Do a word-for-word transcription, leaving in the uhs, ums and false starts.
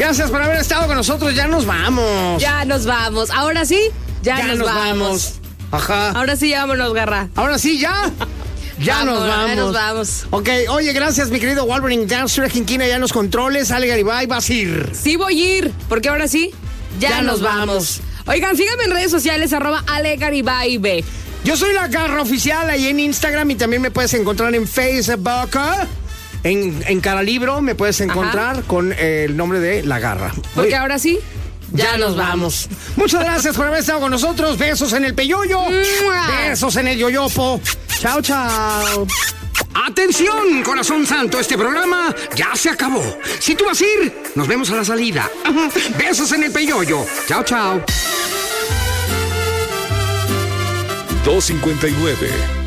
Gracias por haber estado con nosotros. Ya nos vamos. Ya nos vamos. Ahora sí, ya, ya nos, nos vamos. vamos. Ajá. Ahora sí, ya vámonos, Garra. Ahora sí, ya. Ya vamos, nos vamos. Ya nos vamos. Ok, oye, gracias, mi querido Wolverine Dance, Quinquina, ya en los controles. Ale Garibay, vas a ir. Sí voy a ir, porque ahora sí, ya, ya nos, nos vamos. vamos. Oigan, síganme en redes sociales, arroba Ale Garibay B. Yo soy La Garra Oficial ahí en Instagram y también me puedes encontrar en Facebook. En, en cada libro me puedes encontrar Ajá. con el nombre de La Garra. Porque Oye, ahora sí, ya, ya nos vamos. vamos. Muchas gracias por haber estado con nosotros. Besos en el peyoyo. Besos en el yoyopo. Chao, chao. Atención, corazón santo, este programa ya se acabó. Si tú vas a ir, nos vemos a la salida. Besos en el peyoyo. Chao, chao. dos cincuenta y nueve